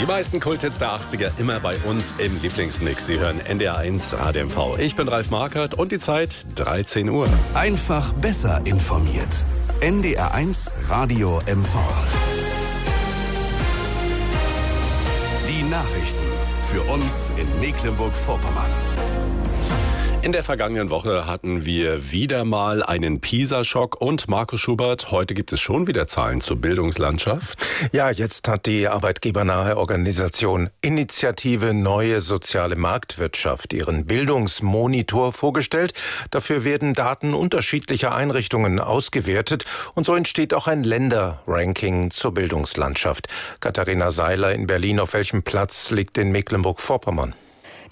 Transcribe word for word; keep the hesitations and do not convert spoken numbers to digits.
Die meisten Kulthits der achtziger immer bei uns im Lieblingsmix. Sie hören N D R eins Radio M V. Ich bin Ralf Markert und die Zeit dreizehn Uhr. Einfach besser informiert. N D R eins Radio M V. Die Nachrichten für uns in Mecklenburg-Vorpommern. In der vergangenen Woche hatten wir wieder mal einen PISA-Schock und Markus Schubert, heute gibt es schon wieder Zahlen zur Bildungslandschaft. Ja, jetzt hat die arbeitgebernahe Organisation Initiative Neue Soziale Marktwirtschaft ihren Bildungsmonitor vorgestellt. Dafür werden Daten unterschiedlicher Einrichtungen ausgewertet und so entsteht auch ein Länderranking zur Bildungslandschaft. Katharina Seiler in Berlin, auf welchem Platz liegt in Mecklenburg-Vorpommern?